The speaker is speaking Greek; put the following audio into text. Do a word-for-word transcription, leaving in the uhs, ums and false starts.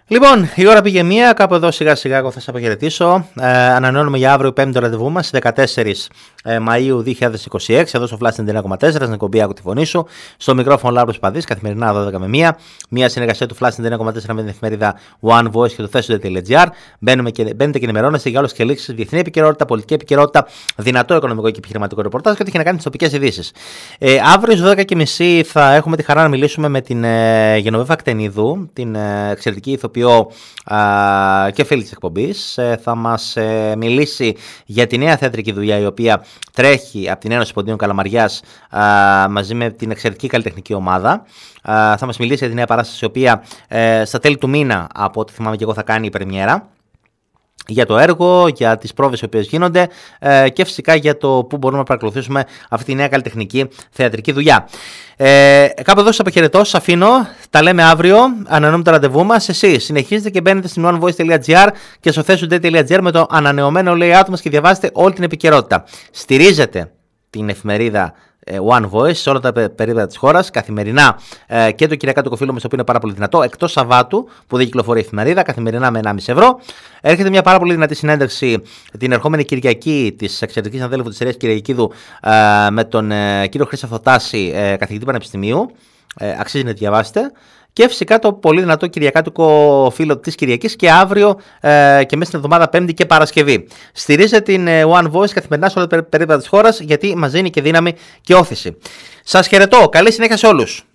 Λοιπόν, η ώρα πήγε μία, κάπου εδώ σιγά σιγά εγώ θα σας αποχαιρετήσω. Ε, ανανεώνουμε για αύριο πέμπτη το ραντεβού μας, δεκατέσσερις Μαΐου δύο χιλιάδες είκοσι έξι, εδώ στο Flash ενενήντα εννέα κόμμα τέσσερα, στην εκπομπή Άκου τη Φωνή Σου. Στο μικρόφωνο Λάμπρος Παδής, καθημερινά δώδεκα με μία. Μία συνεργασία του Flash ενενήντα εννέα κόμμα τέσσερα με την εφημερίδα One Voice και το θέσιο.gr. Μπαίνετε και ενημερώνεστε για όλες τις εξελίξεις, διεθνή επικαιρότητα, πολιτική επικαιρότητα, δυνατό οικονομικό και επιχειρηματικό ρεπορτάζ και ό,τι έχει να κάνει τις τοπικές ειδήσεις. Ε, αύριο στις δώδεκα και μισή θα έχουμε τη χαρά να μιλήσουμε με την ε, Γενοβέφα Κτενίδου, την ε, εξαιρετική ηθοποιό Uh, και φίλη της εκπομπής. Uh, θα μας uh, μιλήσει για τη νέα θεατρική δουλειά η οποία τρέχει από την Ένωση Ποντίων Καλαμαριάς uh, μαζί με την εξαιρετική καλλιτεχνική ομάδα. Uh, θα μας μιλήσει για τη νέα παράσταση η οποία uh, στα τέλη του μήνα, από ό,τι θυμάμαι και εγώ, θα κάνει η πρεμιέρα. Για το έργο, για τις πρόβες οι οποίες γίνονται ε, και φυσικά για το πού μπορούμε να παρακολουθήσουμε αυτή τη νέα καλλιτεχνική θεατρική δουλειά. Ε, κάπου εδώ σας αποχαιρετώ, σας αφήνω, τα λέμε αύριο, ανανεώνουμε το ραντεβού μας. Εσείς συνεχίζετε και μπαίνετε στην onevoice.gr και στο θέσιο.gr με το ανανεωμένο layout μας και διαβάζετε όλη την επικαιρότητα. Στηρίζετε την εφημερίδα One Voice σε όλα τα περίπτωτα της χώρας, καθημερινά ε, και το κυριακάτικο φίλο μας, το οποίο είναι πάρα πολύ δυνατό, εκτός Σαββάτου που δεν κυκλοφορεί η εφημερίδα, καθημερινά με ενάμιση ευρώ. Έρχεται μια πάρα πολύ δυνατή συνέντευξη την ερχόμενη Κυριακή της εξαιρετικής συναδέλφου της Ερέας Κυριακίδου ε, με τον ε, κύριο Χρήστο Θωτάση, ε, καθηγητή Πανεπιστημίου. Ε, αξίζει να τη διαβάσετε. Και φυσικά το πολύ δυνατό κυριακάτικο φύλλο της Κυριακής και αύριο ε, και μέσα στην εβδομάδα Πέμπτη και Παρασκευή. Στηρίζετε την ε, One Voice καθημερινά σε όλα τα περίπτωτα της χώρας, γιατί μας δίνει και δύναμη και όθηση. Σας χαιρετώ. Καλή συνέχεια σε όλους.